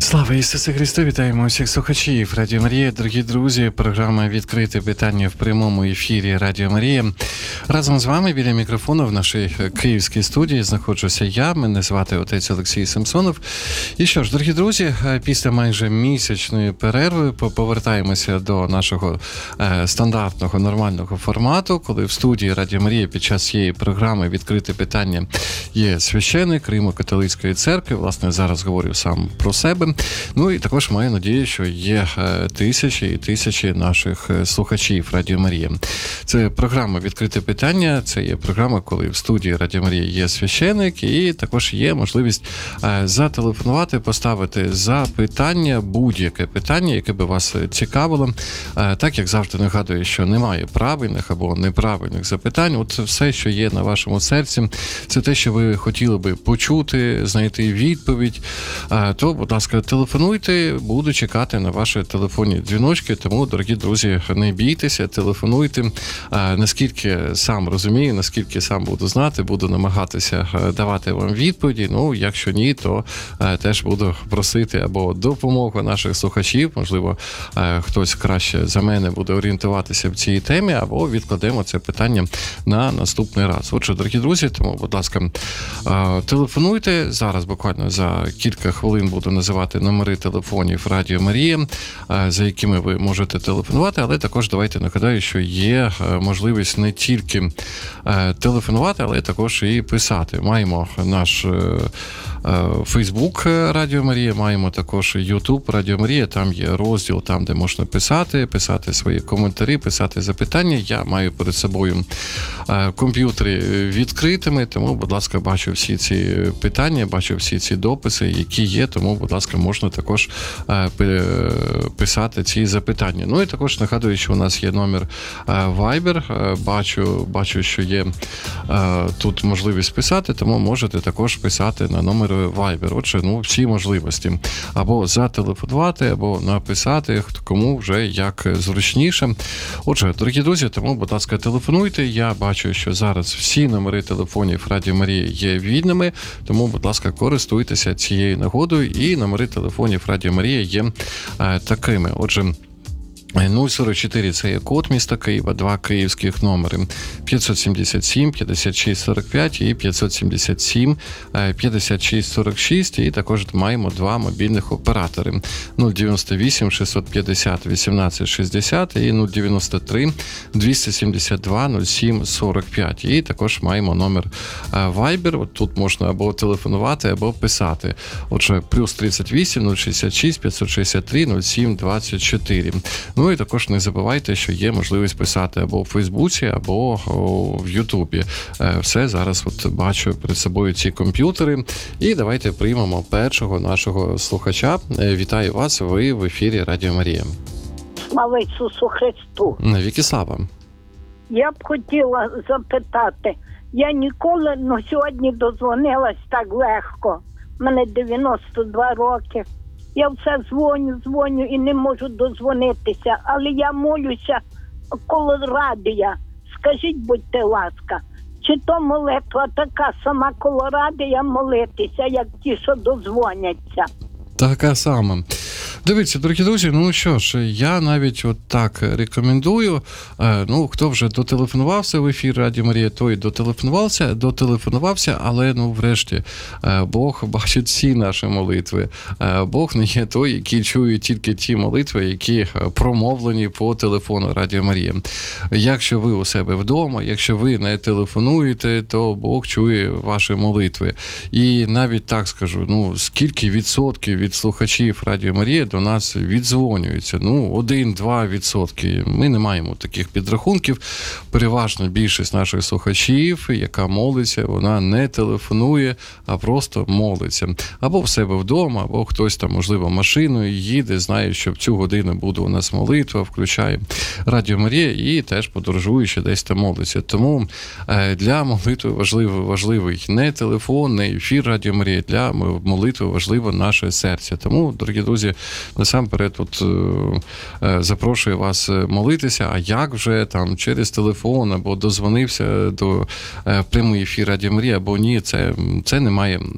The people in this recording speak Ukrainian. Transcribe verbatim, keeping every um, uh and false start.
Слава Ісусу Христу! Вітаємо усіх слухачів Радіо Марія. Дорогі друзі, програма «Відкрите питання» в прямому ефірі Радіо Марія. Разом з вами біля мікрофону в нашій київській студії знаходжуся я. Мене звати отець Олексій Самсонов. І що ж, дорогі друзі, після майже місячної перерви повертаємося до нашого стандартного, нормального формату, коли в студії Радіо Марія під час цієї програми «Відкрите питання» є священик Римо-католицької церкви. Власне, зараз говорю сам про себе. Ну і також маю надію, що є тисячі і тисячі наших слухачів Радіо Марія. Це програма «Відкрите питання», це є програма, коли в студії Радіо Марія є священик, і також є можливість зателефонувати, поставити запитання, будь-яке питання, яке би вас цікавило. Так, як завжди нагадую, що немає правильних або неправильних запитань. От все, що є на вашому серці, це те, що ви хотіли би почути, знайти відповідь, то, будь ласка, телефонуйте, буду чекати на ваші телефонні дзвіночки, тому, дорогі друзі, не бійтеся, телефонуйте. Наскільки сам розумію, наскільки сам буду знати, буду намагатися давати вам відповіді. Ну, якщо ні, то теж буду просити або допомогу наших слухачів, можливо, хтось краще за мене буде орієнтуватися в цій темі, або відкладемо це питання на наступний раз. Отже, дорогі друзі, тому, будь ласка, телефонуйте. Зараз буквально за кілька хвилин буду називати номери телефонів Радіо Марія, за якими ви можете телефонувати, але також давайте нагадаю, що є можливість не тільки телефонувати, але також і писати. Маємо наш Фейсбук Радіо Марія, маємо також Ютуб Радіо Марія, там є розділ, там, де можна писати, писати свої коментарі, писати запитання. Я маю перед собою комп'ютери відкритими, тому, будь ласка, бачу всі ці питання, бачу всі ці дописи, які є, тому, будь ласка, можна також писати ці запитання. Ну і також нагадую, що у нас є номер Viber, бачу, бачу, що є тут можливість писати, тому можете також писати на номер Viber. Отже, ну, всі можливості. Або зателефонувати, або написати, кому вже як зручніше. Отже, дорогі друзі, тому, будь ласка, телефонуйте. Я бачу, що зараз всі номери телефонів Радіо Марії є вільними, тому, будь ласка, користуйтеся цією нагодою, і номери телефонів Радіо Марія є е, такими. Отже, нуль сорок чотири – це є код міста Києва, два київських номери п'ятсот сімдесят сім п'ятдесят шість сорок п'ять і п'ятсот сімдесят сім п'ятдесят шість сорок шість, і також маємо два мобільних оператори нуль дев'яносто вісім шістсот п'ятдесят вісімнадцять шістдесят і нуль дев'яносто три двісті сімдесят два нуль сім сорок п'ять. І також маємо номер Viber, от тут можна або телефонувати, або писати. Отже, плюс тридцять вісім нуль шістдесят шість п'ятсот шістдесят три нуль сім двадцять чотири. Ну і також не забувайте, що є можливість писати або в Фейсбуці, або в Ютубі. Все, зараз от бачу перед собою ці комп'ютери. І давайте приймемо першого нашого слухача. Вітаю вас, ви в ефірі Радіо Марія. Слава Ісусу Христу! Навіки слава! Я б хотіла запитати, я ніколи, ну сьогодні дозвонилась так легко. Мене дев'яносто два роки. Я все дзвоню, дзвоню і не можу дозвонитися, але я молюся коло радія. Скажіть, будьте ласка, чи то молитва така сама коло радія молитися, як ті, що дозвоняться? Така сама. Дивіться, дорогі друзі, ну що ж, я навіть от так рекомендую, ну, хто вже дотелефонувався в ефір Радіо Марія, той дотелефонувався, дотелефонувався, але, ну, врешті, Бог бачить всі наші молитви. Бог не є той, який чує тільки ті молитви, які промовлені по телефону Радіо Марія. Якщо ви у себе вдома, якщо ви не телефонуєте, то Бог чує ваші молитви. І навіть так скажу, ну, скільки відсотків від слухачів Радіо Марія до нас віддзвонюються. Ну, один-два відсотки. Ми не маємо таких підрахунків. Переважно більшість наших слухачів, яка молиться, вона не телефонує, а просто молиться. Або в себе вдома, або хтось там, можливо, машиною їде, знає, що в цю годину буде у нас молитва, включає Радіо Марія і теж подорожує, що десь там молиться. Тому для молитви важливий, важливий не телефон, не ефір Радіо Марія, для молитви важливо наше серце. Тому, дорогі друзі, насамперед от, е, запрошую вас молитися, а як вже там через телефон або дозвонився до е, прямої ефіру Радіо Марія, або ні, це, це не має